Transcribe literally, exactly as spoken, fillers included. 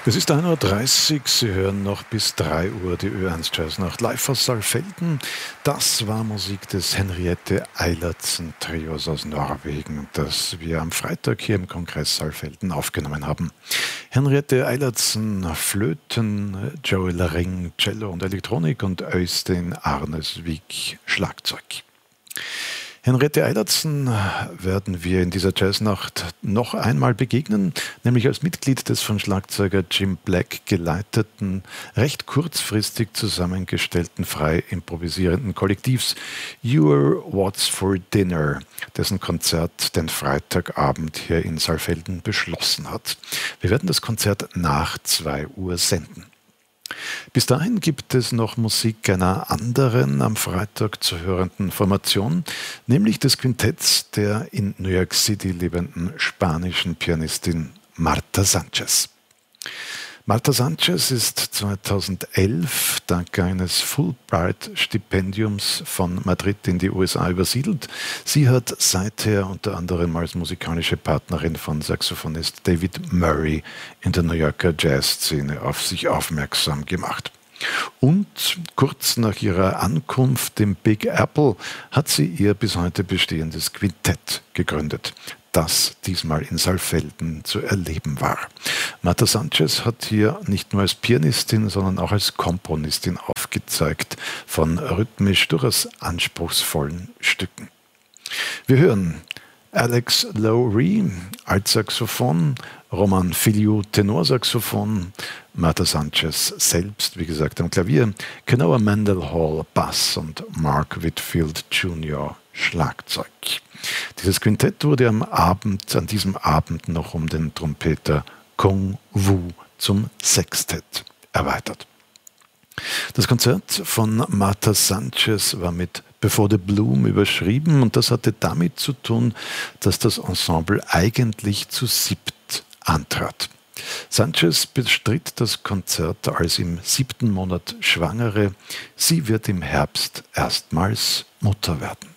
Es ist ein Uhr dreißig, Sie hören noch bis drei Uhr die Ö eins Jazznacht live aus Saalfelden. Das war Musik des Henriette Eilertsen Trios aus Norwegen, das wir am Freitag hier im Kongress Saalfelden aufgenommen haben. Henriette Eilertsen Flöten, Joel Ring Cello und Elektronik und Øystein Arnesvik Schlagzeug. Henriette Eilertsen werden wir in dieser Jazznacht noch einmal begegnen, nämlich als Mitglied des von Schlagzeuger Jim Black geleiteten, recht kurzfristig zusammengestellten, frei improvisierenden Kollektivs You're What's for Dinner, dessen Konzert den Freitagabend hier in Saalfelden beschlossen hat. Wir werden das Konzert nach zwei Uhr senden. Bis dahin gibt es noch Musik einer anderen am Freitag zu hörenden Formation, nämlich des Quintetts der in New York City lebenden spanischen Pianistin Marta Sanchez. Marta Sanchez ist zweitausendelf dank eines Fulbright-Stipendiums von Madrid in die U S A übersiedelt. Sie hat seither unter anderem als musikalische Partnerin von Saxophonist David Murray in der New Yorker Jazzszene auf sich aufmerksam gemacht. Und kurz nach ihrer Ankunft im Big Apple hat sie ihr bis heute bestehendes Quintett gegründet, das diesmal in Saalfelden zu erleben war. Marta Sanchez hat hier nicht nur als Pianistin, sondern auch als Komponistin aufgezeigt von rhythmisch durchaus anspruchsvollen Stücken. Wir hören Alex Lowry Altsaxophon, Roman Filiu Tenorsaxophon, Marta Sanchez selbst, wie gesagt, am Klavier, Kenoa Mendenhall Bass und Mark Whitfield Junior Schlagzeug. Dieses Quintett wurde am Abend, an diesem Abend noch um den Trompeter Kung Wu zum Sextett erweitert. Das Konzert von Marta Sanchez war mit Before the Bloom überschrieben und das hatte damit zu tun, dass das Ensemble eigentlich zu siebt antrat. Sanchez bestritt das Konzert als im siebten Monat Schwangere. Sie wird im Herbst erstmals Mutter werden.